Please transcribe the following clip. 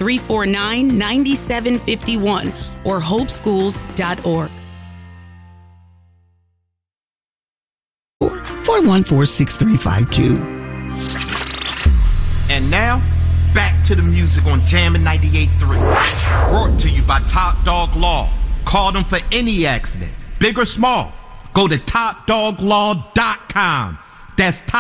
349-9751 or hopeschools.org. 414-6352. And now, back to the music on Jammin' 98.3. Brought to you by Top Dog Law. Call them for any accident, big or small. Go to topdoglaw.com. That's